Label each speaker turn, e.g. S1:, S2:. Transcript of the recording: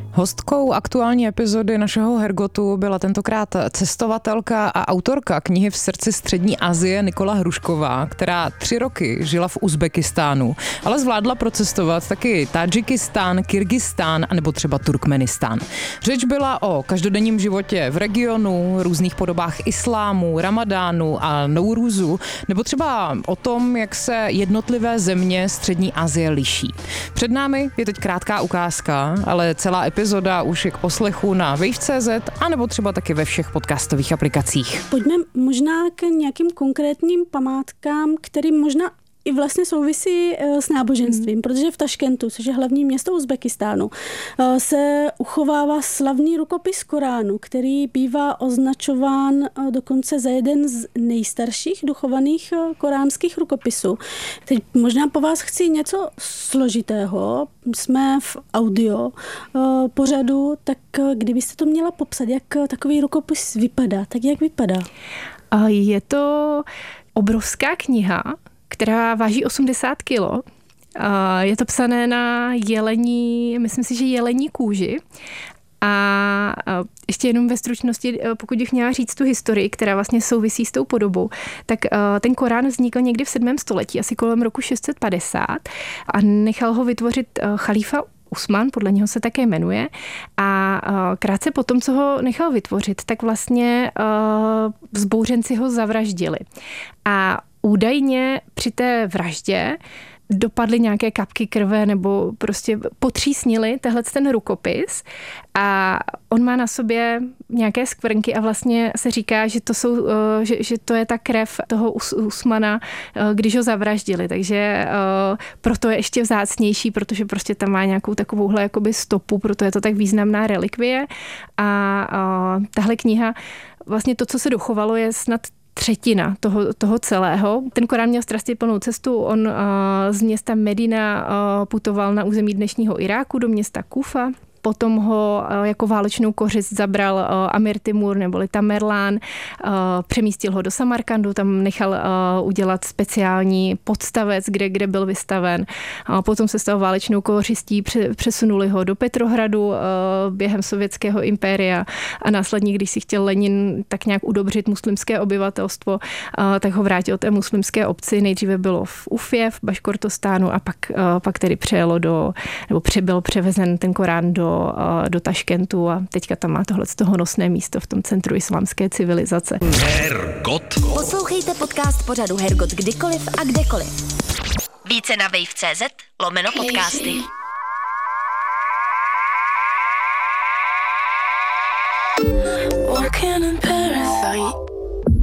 S1: Hostkou aktuální epizody našeho Hergotu byla tentokrát cestovatelka a autorka knihy V srdci střední Asie Nikola Hrušková, která 3 roky žila v Uzbekistánu, ale zvládla procestovat taky Tadžikistán, Kyrgyzstán a nebo třeba Turkmenistán. Řeč byla o každodenním životě v regionu, různých podobách islámu, ramadánu a Nourúzu, nebo třeba o tom, jak se jednotlivé země střední Asie liší. Před námi je teď krátká ukázka, ale celá epizoda už je k poslechu na wave.cz a nebo třeba taky ve všech podcastových aplikacích.
S2: Pojďme možná k nějakým konkrétním památkám, který možná i vlastně souvisí s náboženstvím, protože v Taškentu, což je hlavní město Uzbekistánu, se uchovává slavný rukopis Koránu, který bývá označován dokonce za jeden z nejstarších dochovaných koránských rukopisů. Teď možná po vás chci něco složitého. Jsme v audio pořadu, tak kdybyste to měla popsat, jak takový rukopis vypadá, tak jak vypadá?
S3: Je to obrovská kniha, která váží 80 kilo. Je to psané na jelení, myslím si, že jelení kůži. A ještě jenom ve stručnosti, pokud bych měla říct tu historii, která vlastně souvisí s tou podobou, tak ten Korán vznikl někdy v 7. století, asi kolem roku 650 a nechal ho vytvořit chalífa Usman, podle něho se také jmenuje, a krátce po tom, co ho nechal vytvořit, tak vlastně vzbouřenci ho zavraždili. A údajně při té vraždě dopadly nějaké kapky krve nebo prostě potřísnili ten rukopis a on má na sobě nějaké skvrnky a vlastně se říká, že to jsou, že to je ta krev toho Usmana, když ho zavraždili, takže proto je ještě vzácnější, protože prostě tam má nějakou takovouhle jakoby stopu, proto je to tak významná relikvie a tahle kniha, vlastně to, co se dochovalo, je snad 1/3 toho celého. Ten Korán měl strastiplnou cestu. On z města Medina putoval na území dnešního Iráku do města Kufa. Potom ho jako válečnou kořist zabral Amir Timur neboli Tamerlán, přemístil ho do Samarkandu, tam nechal udělat speciální podstavec, kde byl vystaven. Potom se stal válečnou kořistí, přesunuli ho do Petrohradu během sovětského impéria a následně, když si chtěl Lenin tak nějak udobřit muslimské obyvatelstvo, tak ho vrátil té muslimské obci. Nejdříve bylo v Ufě, v Baškortostánu a pak tedy byl převezen ten Korán do Taškentu a teďka tam má tohle honosné místo v tom centru islámské civilizace.
S4: Hergot.
S5: Poslouchejte podcast pořadu Hergot kdykoliv a kdekoliv. Více na wave.cz/podcasty.
S6: Walking in Paris,